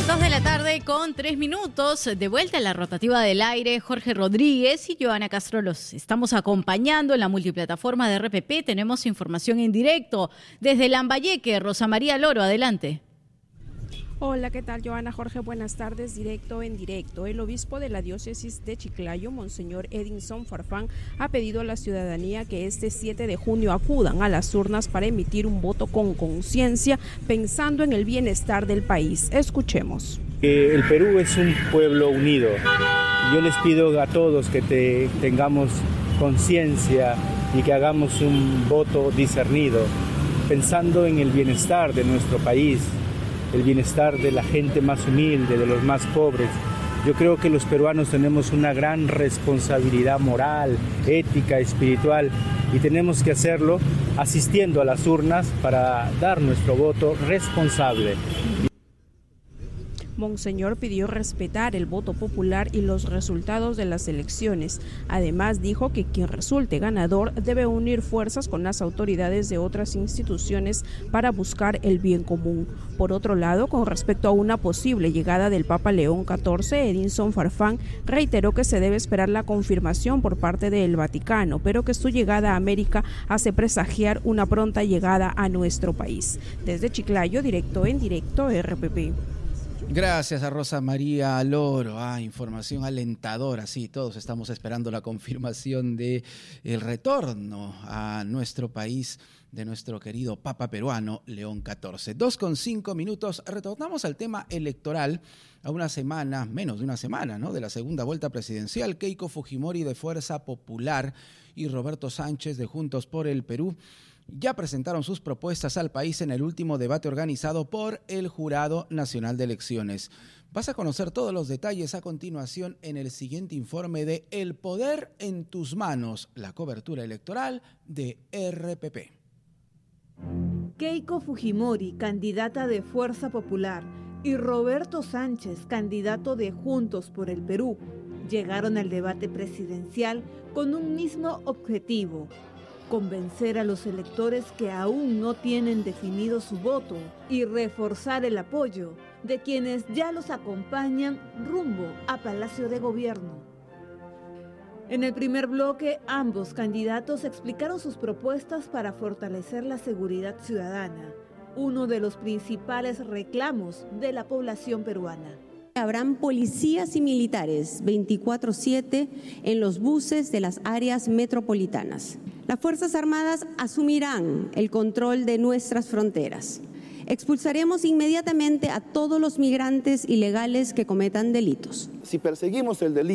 2:03 de vuelta en la rotativa del aire. Jorge Rodríguez y Joana Castro los estamos acompañando en la multiplataforma de RPP. Tenemos información en directo desde Lambayeque. Rosa María Loro, adelante. Hola, ¿qué tal, Joana? Jorge, buenas tardes. Directo en directo. El obispo de la diócesis de Chiclayo, Monseñor Edinson Farfán, ha pedido a la ciudadanía que este 7 de junio acudan a las urnas para emitir un voto con conciencia, pensando en el bienestar del país. Escuchemos. El Perú es un pueblo unido. Yo les pido a todos que tengamos conciencia y que hagamos un voto discernido, pensando en el bienestar de nuestro país, el bienestar de la gente más humilde, de los más pobres. Yo creo que los peruanos tenemos una gran responsabilidad moral, ética, espiritual, y tenemos que hacerlo asistiendo a las urnas para dar nuestro voto responsable. Monseñor pidió respetar el voto popular y los resultados de las elecciones. Además, dijo que quien resulte ganador debe unir fuerzas con las autoridades de otras instituciones para buscar el bien común. Por otro lado, con respecto a una posible llegada del Papa León XIV, Edinson Farfán reiteró que se debe esperar la confirmación por parte del Vaticano, pero que su llegada a América hace presagiar una pronta llegada a nuestro país. Desde Chiclayo, directo en directo, RPP. Gracias a Rosa María Loro. Información alentadora. Sí, todos estamos esperando la confirmación de el retorno a nuestro país de nuestro querido Papa peruano León XIV. 2:05. Retornamos al tema electoral a una semana, menos de una semana, ¿no?, de la segunda vuelta presidencial. Keiko Fujimori de Fuerza Popular y Roberto Sánchez de Juntos por el Perú ya presentaron sus propuestas al país en el último debate organizado por el Jurado Nacional de Elecciones. Vas a conocer todos los detalles a continuación en el siguiente informe de El Poder en tus Manos, la cobertura electoral de RPP. Keiko Fujimori, candidata de Fuerza Popular, y Roberto Sánchez, candidato de Juntos por el Perú, llegaron al debate presidencial con un mismo objetivo: convencer a los electores que aún no tienen definido su voto y reforzar el apoyo de quienes ya los acompañan rumbo a Palacio de Gobierno. En el primer bloque, ambos candidatos explicaron sus propuestas para fortalecer la seguridad ciudadana, uno de los principales reclamos de la población peruana. Habrán policías y militares 24/7 en los buses de las áreas metropolitanas. Las Fuerzas Armadas asumirán el control de nuestras fronteras. Expulsaremos inmediatamente a todos los migrantes ilegales que cometan delitos. Si perseguimos el delito